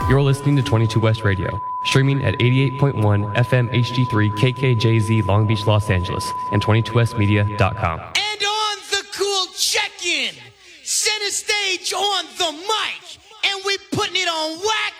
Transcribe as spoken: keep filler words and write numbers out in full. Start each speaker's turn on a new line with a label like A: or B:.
A: You're listening to twenty-two West Radio, streaming at eighty-eight point one F M H D three K K J Z Long Beach, Los Angeles, and twenty-two west media dot com.
B: And on the cool check-in, center stage on the mic, and we putting it on wax.